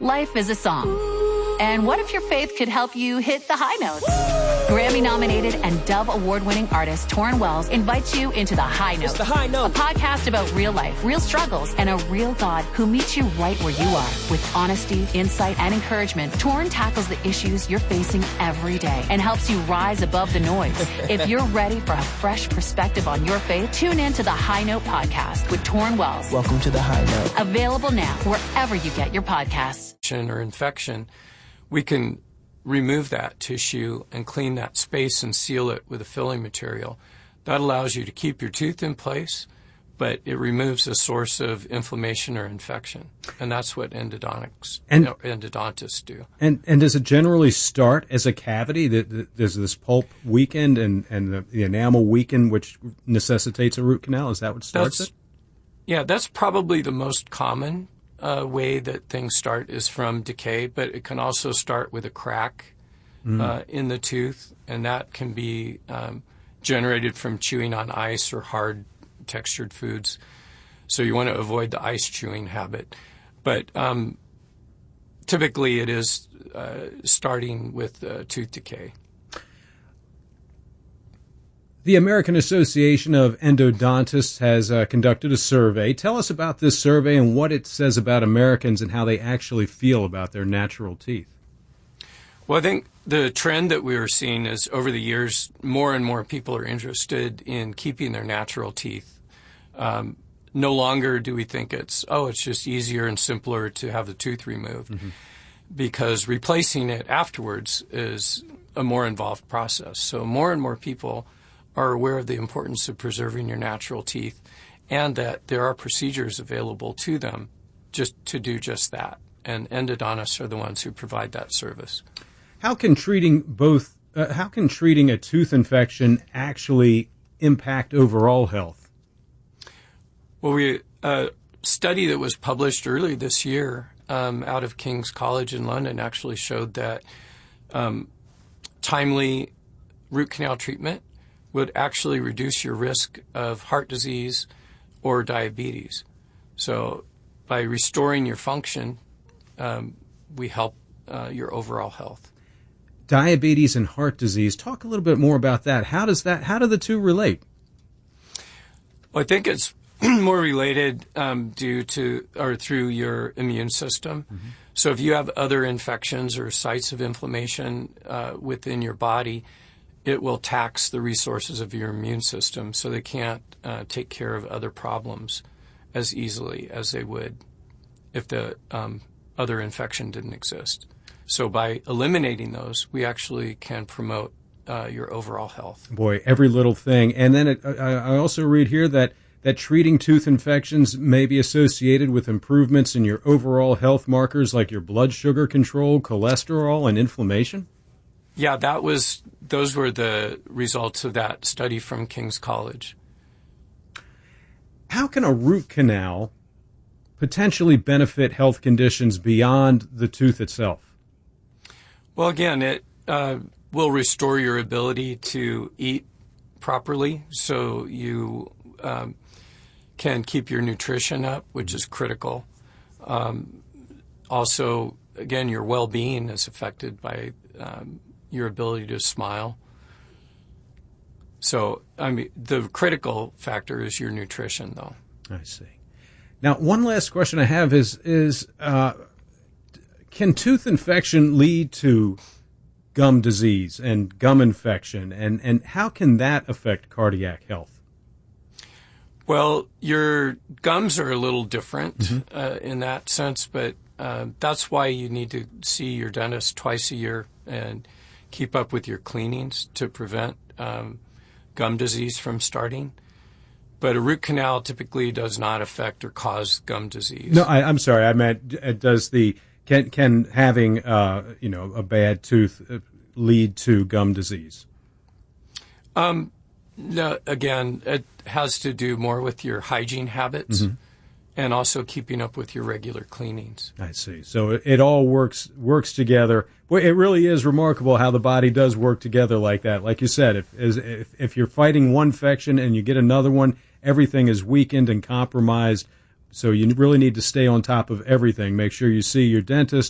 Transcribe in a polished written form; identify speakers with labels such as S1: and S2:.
S1: Life is a song. And what if your faith could help you hit the high notes? Grammy-nominated and Dove Award-winning artist Torrin Wells invites you into The High Note.
S2: It's The High Note.
S1: A podcast about real life, real struggles, and a real God who meets you right where you are. With honesty, insight, and encouragement, Torrin tackles the issues you're facing every day and helps you rise above the noise. If you're ready for a fresh perspective on your faith, tune in to The High Note podcast with Torrin Wells.
S2: Welcome to The High Note.
S1: Available now wherever you get your podcasts.
S3: Or infection, we can remove that tissue and clean that space and seal it with a filling material. That allows you to keep your tooth in place, but it removes a source of inflammation or infection. And that's what endodontists do.
S4: And does it generally start as a cavity? There's this pulp weakened and the enamel weakened, which necessitates a root canal? Is that what starts it?
S3: Yeah, that's probably the most common way that things start is from decay, but it can also start with a crack in the tooth, and that can be generated from chewing on ice or hard textured foods. So you want to avoid the ice chewing habit. But typically it is starting with tooth decay.
S4: The American Association of Endodontists has conducted a survey. Tell us about this survey and what it says about Americans and how they actually feel about their natural teeth.
S3: Well, I think the trend that we are seeing is over the years, more and more people are interested in keeping their natural teeth. No longer do we think it's just easier and simpler to have the tooth removed, because replacing it afterwards is a more involved process. So more and more people are aware of the importance of preserving your natural teeth and that there are procedures available to them just to do just that. And endodontists are the ones who provide that service.
S4: How can treating a tooth infection actually impact overall health?
S3: Well, a study that was published early this year out of King's College in London actually showed that timely root canal treatment would actually reduce your risk of heart disease or diabetes. So by restoring your function, we help your overall health.
S4: Diabetes and heart disease. Talk a little bit more about that. How do the two relate?
S3: Well, I think it's more related due to or through your immune system. So if you have other infections or sites of inflammation within your body, it will tax the resources of your immune system, so they can't take care of other problems as easily as they would if the other infection didn't exist. So by eliminating those, we actually can promote your overall health.
S4: Boy, every little thing. And then I also read here that treating tooth infections may be associated with improvements in your overall health markers like your blood sugar control, cholesterol, and inflammation?
S3: Yeah, those were the results of that study from King's College.
S4: How can a root canal potentially benefit health conditions beyond the tooth itself?
S3: Well, again, it will restore your ability to eat properly, so you can keep your nutrition up, which is critical. Also, again, your well-being is affected by your ability to smile. So, the critical factor is your nutrition, though.
S4: I see. Now, one last question I have is can tooth infection lead to gum disease and gum infection, and how can that affect cardiac health?
S3: Well, your gums are a little different in that sense, but that's why you need to see your dentist twice a year and keep up with your cleanings to prevent gum disease from starting. But a root canal typically does not affect or cause gum disease. No,
S4: I'm sorry. I meant can having a bad tooth lead to gum disease?
S3: No, again, it has to do more with your hygiene habits and also keeping up with your regular cleanings.
S4: I see. So it all works together. Boy, it really is remarkable how the body does work together like that. Like you said, if you're fighting one infection and you get another one, everything is weakened and compromised. So you really need to stay on top of everything. Make sure you see your dentist.